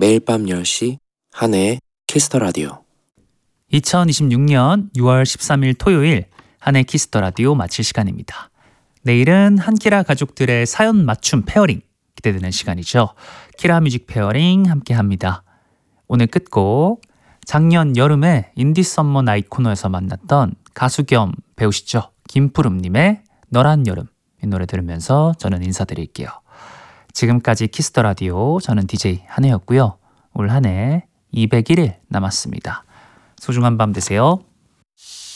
매일 밤 10시 한혜의 키스터 라디오. 2026년 6월 13일 토요일 한혜 키스터 라디오 마칠 시간입니다. 내일은 한키라 가족들의 사연 맞춤 페어링 기대되는 시간이죠. 키라 뮤직 페어링 함께합니다. 오늘 끝곡 작년 여름에 인디 썸머 나잇 코너에서 만났던 가수 겸 배우시죠. 김푸름님의 너란 여름, 이 노래 들으면서 저는 인사드릴게요. 지금까지 키스더 라디오, 저는 DJ 한혜였고요. 올 한 해 201일 남았습니다. 소중한 밤 되세요.